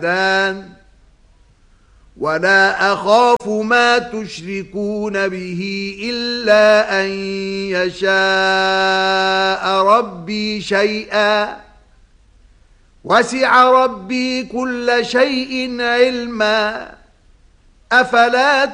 ولا أخاف ما تشركون به إلا أن يشاء ربي شيئا وسع ربي كل شيء علما أفلا